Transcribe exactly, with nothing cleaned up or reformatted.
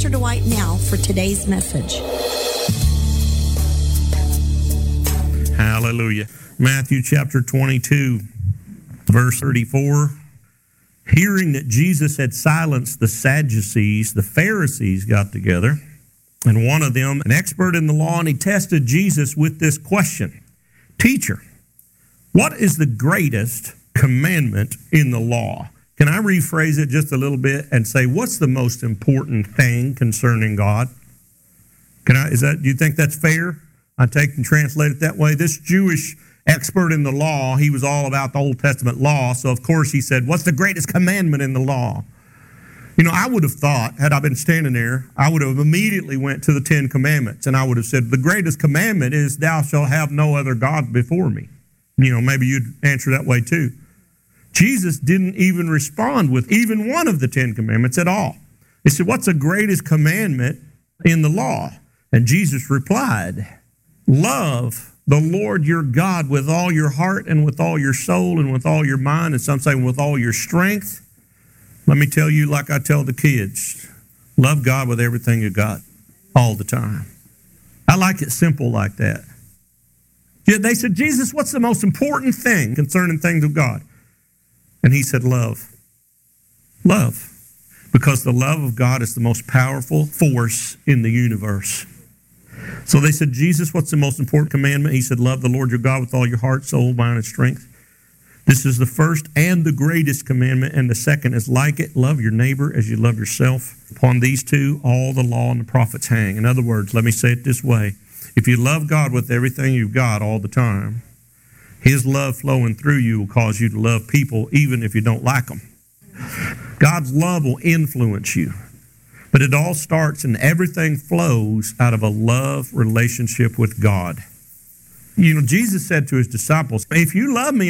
Pastor Dwight now for today's message. Hallelujah. Matthew chapter twenty-two, verse thirty-four. Hearing that Jesus had silenced the Sadducees, the Pharisees got together, and one of them, an expert in the law, and he tested Jesus with this question. Teacher, what is the greatest commandment in the law? Can I rephrase it just a little bit and say, what's the most important thing concerning God? Can I, is that, do you think that's fair? I take and translate it that way. This Jewish expert in the law, he was all about the Old Testament law, so of course he said, what's the greatest commandment in the law? You know, I would have thought, had I been standing there, I would have immediately went to the Ten Commandments, and I would have said, the greatest commandment is, thou shalt have no other God before me. You know, maybe you'd answer that way too. Jesus didn't even respond with even one of the Ten Commandments at all. He said, what's the greatest commandment in the law? And Jesus replied, love the Lord your God with all your heart and with all your soul and with all your mind, and some say with all your strength. Let me tell you, like I tell the kids, love God with everything you got all the time. I like it simple like that. Yeah, they said, Jesus, what's the most important thing concerning things of God? And he said, love. Love. Because the love of God is the most powerful force in the universe. So they said, Jesus, what's the most important commandment? He said, love the Lord your God with all your heart, soul, mind, and strength. This is the first and the greatest commandment, and the second is like it. Love your neighbor as you love yourself. Upon these two, all the law and the prophets hang. In other words, let me say it this way. If you love God with everything you've got all the time, his love flowing through you will cause you to love people even if you don't like them. God's love will influence you. But it all starts and everything flows out of a love relationship with God. You know, Jesus said to his disciples, if you love me,